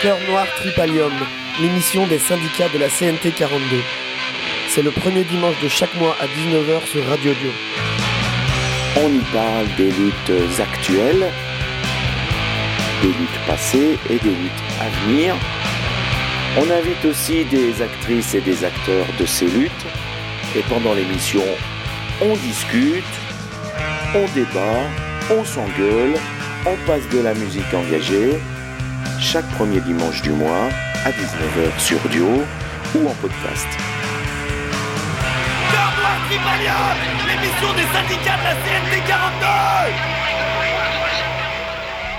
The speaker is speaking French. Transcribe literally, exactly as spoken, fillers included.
Cœur Noir Tripalium, l'émission des syndicats de la C N T quarante-deux. C'est le premier dimanche de chaque mois à dix-neuf heures sur Radio Dio. On y parle des luttes actuelles, des luttes passées et des luttes à venir. On invite aussi des actrices et des acteurs de ces luttes. Et pendant l'émission, on discute, on débat, on s'engueule, on passe de la musique engagée. Chaque premier dimanche du mois à dix-neuf heures sur Dio ou en podcast. Cœur Noir Tripalium, l'émission des syndicats de la C N T quarante-deux.